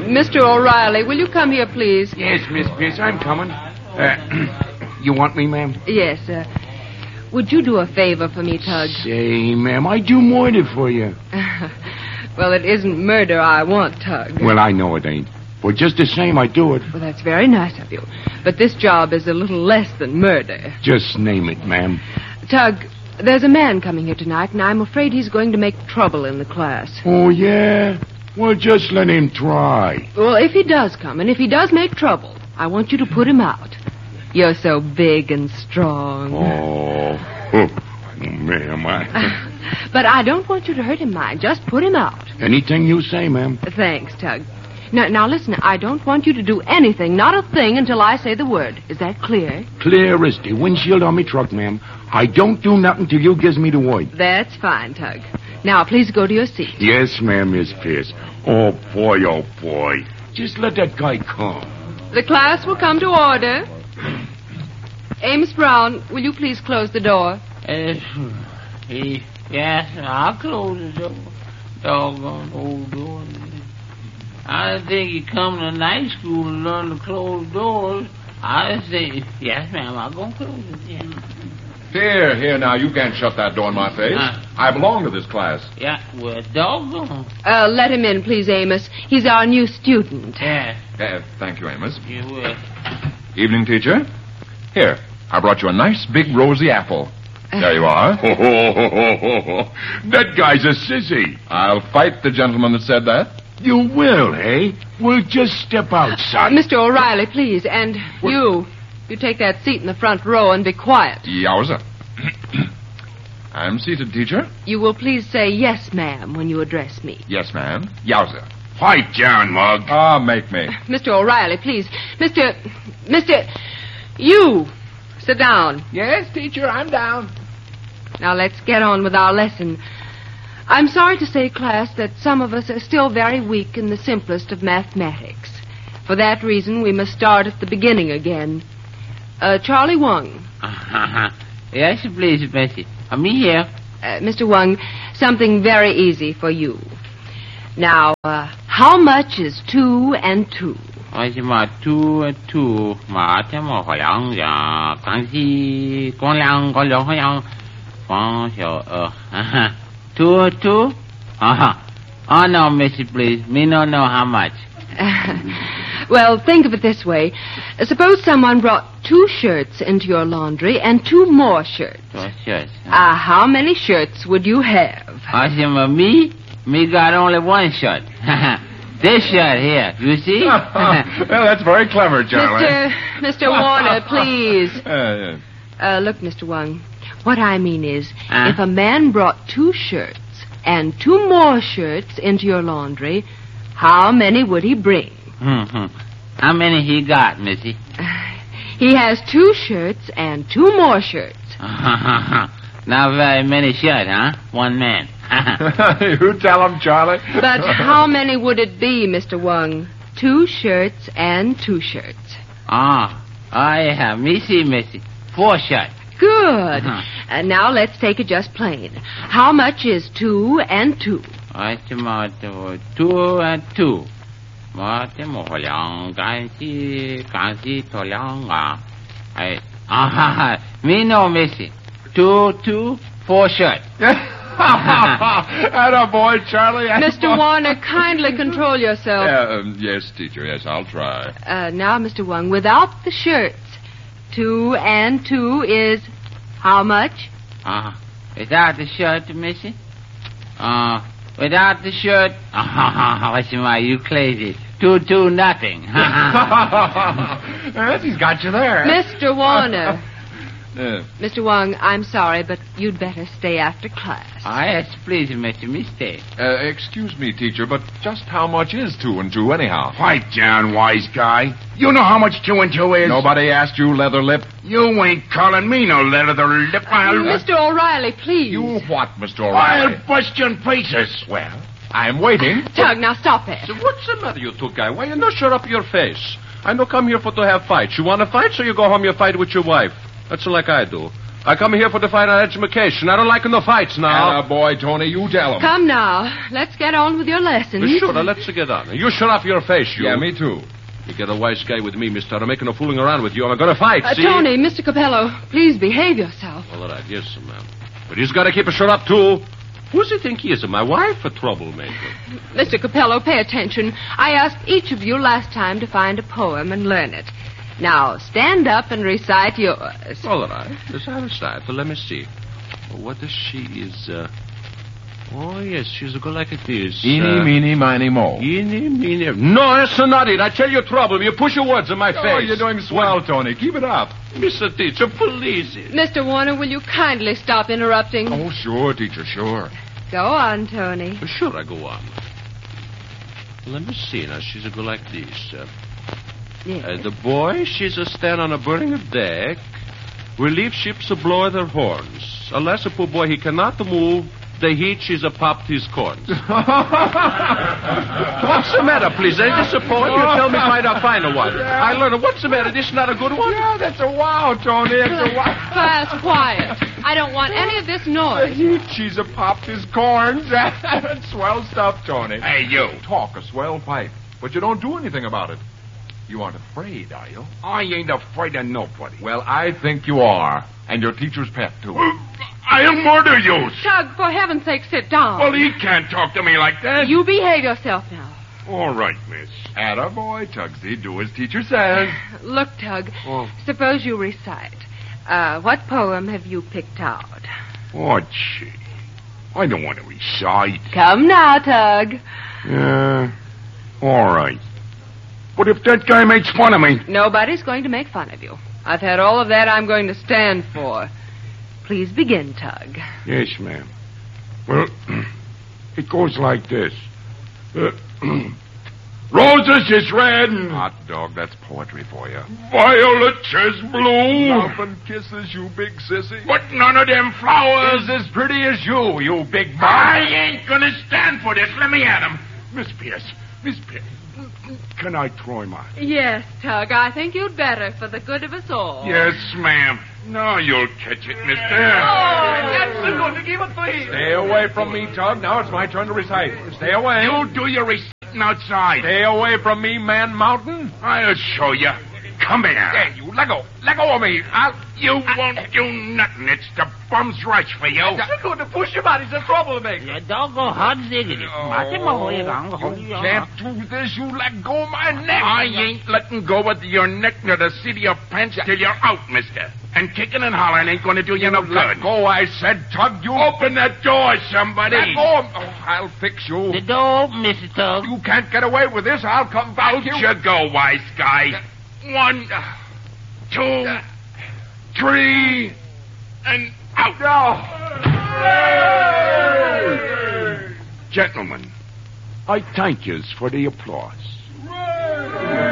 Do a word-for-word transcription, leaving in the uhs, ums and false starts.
Mister O'Reilly, will you come here, please? Yes, Miss Pierce, I'm coming. Uh, you want me, ma'am? Yes, uh, would you do a favor for me, Tug? Say, ma'am, I do murder for you. Well, it isn't murder I want, Tug. Well, I know it ain't. But just the same, I do it. Well, that's very nice of you. But this job is a little less than murder. Just name it, ma'am. Tug, there's a man coming here tonight, and I'm afraid he's going to make trouble in the class. Oh, yeah? Well, just let him try. Well, if he does come, and if he does make trouble, I want you to put him out. You're so big and strong. Oh, oh ma'am, I... But I don't want you to hurt him, mind. Just put him out. Anything you say, ma'am. Thanks, Tug. Now, now, listen, I don't want you to do anything, not a thing, until I say the word. Is that clear? Clear as the windshield on me truck, ma'am. I don't do nothing till you gives me the word. That's fine, Tug. Now, please go to your seat. Yes, ma'am, Miss Pierce. Oh, boy, oh, boy. Just let that guy come. The class will come to order. Amos Brown, will you please close the door? Uh, he, yes, I'll close the door. Doggone old door. I didn't think he'd come to night school and learn to close doors. I think, yes, ma'am, I'm going to close it, yeah. Here, here, now, you can't shut that door in my face. Uh, I belong to this class. Yeah, well, doggone. Uh, let him in, please, Amos. He's our new student. Yeah. Uh, thank you, Amos. You will. Evening, teacher. Here, I brought you a nice big rosy apple. There you are. Ho, ho, ho, ho, ho, ho. That guy's a sissy. I'll fight the gentleman that said that. You will, eh? Well, just step outside. Uh, Mister O'Reilly, please, and what? you... You take that seat in the front row and be quiet. Yowza. I'm seated, teacher. You will please say yes, ma'am, when you address me. Yes, ma'am. Yowza. Pipe down, Mug. Ah, make me. Mister O'Reilly, please. Mister... Mister... You. Sit down. Yes, teacher, I'm down. Now, let's get on with our lesson. I'm sorry to say, class, that some of us are still very weak in the simplest of mathematics. For that reason, we must start at the beginning again. Uh, Charlie Wong. Uh-huh. Yes, please, Bessie. I'm me here. Uh, Mister Wong, something very easy for you. Now, uh, how much is two and two? What's my two and two? My temper, Hoyang, ya, Kansi, Gonglang, Gonglang, Hoyang, Fang, Xiao, uh, two, two? Uh-huh. Oh, no, Missy, please. Me don't know how much. Well, think of it this way. Suppose someone brought two shirts into your laundry and two more shirts. Two shirts? Ah, uh, how many shirts would you have? I said, me? Me got only one shirt. This shirt here, you see? Well, that's very clever, Charlie. Mister Mister Warner, please. Uh, uh, look, Mister Wong, what I mean is, huh? if a man brought two shirts and two more shirts into your laundry, how many would he bring? Mm-hmm. How many he got, Missy? Uh, he has two shirts and two more shirts. Not very many shirts, huh? One man. You tell him, Charlie. But how many would it be, Mister Wong? Two shirts and two shirts. Ah, oh, oh, yeah. Missy, Missy. Four shirts. Good. Uh-huh. Uh, now let's take it just plain. How much is two and two? What's about two and two? What the more long? Gansi, gansi, to long. I, ah, me no, Missy. Two, two, four shirts. Atta boy, Charlie. Mister Warner, kindly control yourself. Uh, um, yes, teacher. Yes, I'll try. Uh, now, Mister Wong, without the shirts, two and two is how much? Uh, without the shirt, Missy? Uh, without the shirt? Ah, what's the matter? You crazy. Two, two, nothing. Yes, he's got you there. Mister Warner. Uh, Mister Wong, I'm sorry, but you'd better stay after class. Ah, yes, please, Mister Mistake. uh, excuse me, teacher, but just how much is two and two, anyhow? Pipe down, wise guy. You know how much two and two is? Nobody asked you, leather lip. You ain't calling me no leather lip. I'll... Mister O'Reilly, please. You what, Mister O'Reilly? I'll bust you in pieces. Well, I'm waiting. Tug, now stop it. So what's the matter, you two guy? Why you not shut up your face? I no come here for to have fights. You want to fight, so you go home, you fight with your wife. That's like I do. I come here for to find out education. I don't like no fights now. Atta boy, Tony, you tell him. Come now. Let's get on with your lessons. Sure, let's get on. You shut off your face, you. Yeah, me too. You get a wise guy with me, mister. I'm making no fooling around with you. I'm going to fight, Uh, see? Tony, Mister Capello, please behave yourself. All right, yes, sir, ma'am. But he's got to keep a shut up, too. Who's he think he is? My wife, a troublemaker? Mister Capello, pay attention. I asked each of you last time to find a poem and learn it. Now, stand up and recite yours. All right. Yes, I recite. Well, let me see. Well, what is she? Is, uh... Oh, yes, she's a go like this. Eeny, uh... meeny, miny, mo. Eeny, meeny... No, that's not it. I tell you trouble. You push your words in my face. Oh, you're doing swell, Tony. Keep it up. Mister Teacher, police. Mister Warner, will you kindly stop interrupting? Oh, sure, teacher, sure. Go on, Tony. Sure, I go on. Let me see. Now, she's a go like this. Uh, Yes. uh, the boy, she's a stand on a burning deck. Relief ships a blow their horns. Unless a poor boy, he cannot move. The heat, she's a popped his corns. What's the matter, please? Ain't this a poem? You tell me find a finer one. I learned it. What's the matter? This not a good one? Yeah, that's a wow, Tony. It's a wow. Class, quiet. I don't want any of this noise. She's a popped his corns. That's swell stuff, Tony. Hey, you. Talk a swell pipe, but you don't do anything about it. You aren't afraid, are you? I ain't afraid of nobody. Well, I think you are. And your teacher's pet, too. I'll murder you. Tug, for heaven's sake, sit down. Well, he can't talk to me like that. You behave yourself now. All right, miss. Atta boy, Tugsy. Do as teacher says. Look, Tug, Oh. suppose you recite. Uh, what poem have you picked out? Oh, gee. I don't want to recite. Come now, Tug. Yeah. All right. But if that guy makes fun of me... Nobody's going to make fun of you. I've had all of that I'm going to stand for. Please begin, Tug. Yes, ma'am. Well, it goes like this. Uh, Roses is red and Hot dog, that's poetry for you. violets is blue. Nothing kisses you, big sissy. But none of them flowers... Is as pretty as you, you big I bug. ain't gonna stand for this. Let me at him. Miss Pierce, Miss Pierce, can I throw him out? Yes, Tug, I think you'd better for the good of us all. Yes, ma'am. Now you'll catch it, mister. Stay away from me, Tug. Now it's my turn to recite. Stay away. You'll do your reciting outside. Stay away from me, Man Mountain. I'll show you. Come here. Hey, you let go. Let go of me. I'll... You won't do nothing. It's the bum's rush for you. going to push him out. He's a troublemaker. Yeah, doggone hot diggity. Mate mo, eh, gang. Hold You your- can't do this. You let go of my neck. I ain't letting go of your neck nor the seat of your pants till you're out, mister. And kicking and hollering ain't going to do you no Let good. go, I said, Tug. You... Open that door, somebody. Let go of... Oh, I'll fix you. The door open, Mister Tug. You can't get away with this. I'll come back Out here. you go, wise guy. One, two, three, and out. Gentlemen, I thank yous for the applause.